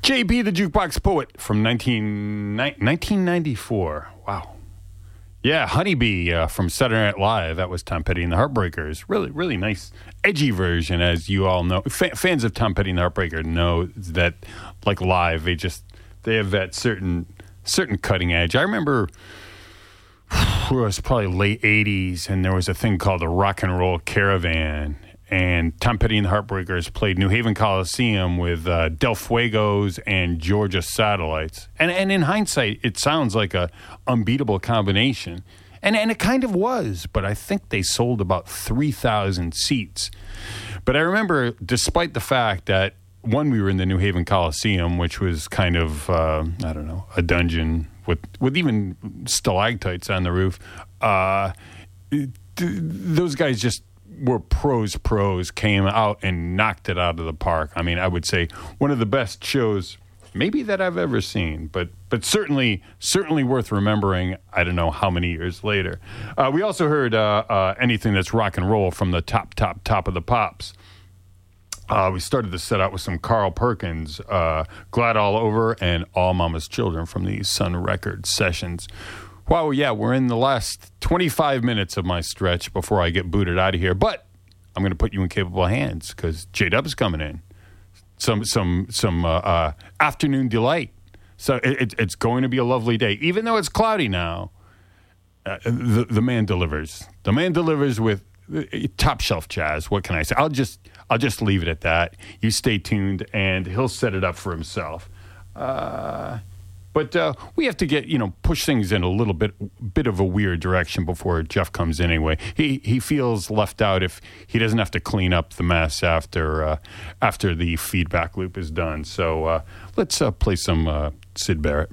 J.B. the Jukebox Poet from 1994. Wow. Yeah, Honeybee from Saturday Night Live. That was Tom Petty and the Heartbreakers. Really, really nice, edgy version, as you all know. Fans of Tom Petty and the Heartbreakers know that, like live, they have that certain cutting edge. I remember it was probably late 80s, and there was a thing called the Rock and Roll Caravan. And Tom Petty and the Heartbreakers played New Haven Coliseum with Del Fuegos and Georgia Satellites. And in hindsight, it sounds like a unbeatable combination. And it kind of was, but I think they sold about 3,000 seats. But I remember, despite the fact that, one, we were in the New Haven Coliseum, which was kind of, a dungeon with even stalactites on the roof. Those guys just were pros, came out and knocked it out of the park. I mean, I would say one of the best shows maybe that I've ever seen, but certainly worth remembering. I don't know how many years later. We also heard Anything That's Rock and Roll from the top of the Pops. We started to set out with some Carl Perkins, Glad All Over, and All Mama's Children from the Sun Records sessions. Wow, yeah, we're in the last 25 minutes of my stretch before I get booted out of here. But I'm going to put you in capable hands because J-Dub's coming in. Some afternoon delight. So it's going to be a lovely day. Even though it's cloudy now, the man delivers. The man delivers with top shelf jazz. What can I say? I'll just leave it at that. You stay tuned, and he'll set it up for himself. But we have to get, push things in a little bit of a weird direction before Jeff comes in anyway. He feels left out if he doesn't have to clean up the mess after the feedback loop is done. So let's play some Syd Barrett.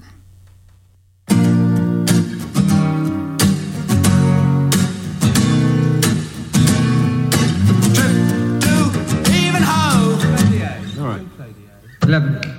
All right. 11.